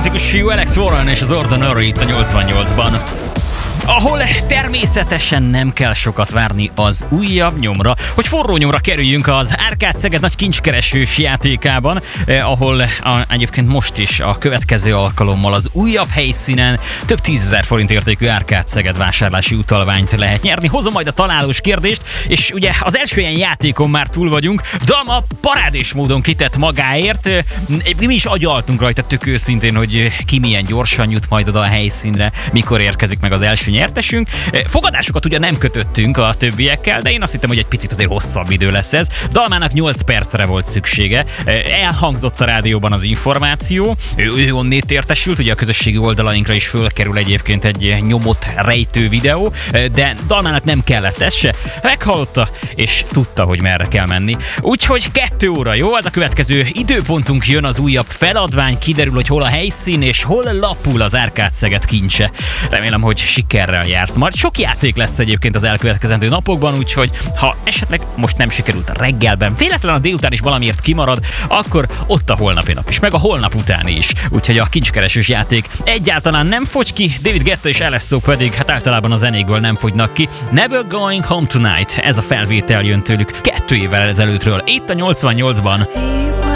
szimpatikus fiú Alex Warren és az Ordinary itt a 88-ban. Ahol természetesen nem kell sokat várni az újabb nyomra, hogy forró nyomra kerüljünk az Árkád Szeged nagy kincskeresős játékában, ahol egyébként most is a következő alkalommal az újabb helyszínen több 10 000 forint értékű Árkád Szeged vásárlási utalványt lehet nyerni. Hozom majd a találós kérdést, és ugye az első ilyen játékon már túl vagyunk. Dalma parádés módon kitett magáért. Mi is agyaltunk rajta tök őszintén, hogy ki milyen gyorsan jut majd oda a helyszínre, mikor érkezik meg az első nyertesünk. Fogadásokat ugye nem kötöttünk a többiekkel, de én azt hittem, hogy egy picit azért hosszabb idő lesz ez. Dalmának 8 percre volt szüksége. Elhangzott a rádióban az információ. Ő onnét értesült, ugye a közösségi oldalainkra is fölkerül egyébként egy nyomot rejtő videó, de Dalmának nem kellett ez se. Meghallotta, és tudta, hogy merre kell menni. Úgyhogy 2 óra, jó? Ez a következő időpontunk, jön az újabb feladvány, kiderül, hogy hol a helyszín, és hol lapul az Árkád Szeged kincse. Remélem, hogy sikerrel jársz. Majd sok játék lesz egyébként az elkövetkezendő napokban, úgyhogy ha esetleg most nem sikerült a reggelben, véletlenül a délután is valamiért kimarad, akkor ott a holnapi nap is, meg a holnap utáni is. Úgyhogy a kincskeresős játék egyáltalán nem fogy ki, David Guetta és LSO pedig hát általában a zenékből nem fogynak ki. Never Going Home Tonight, ez a felvétel jön tőlük 2 évvel ezelőttről, itt a 88-ban.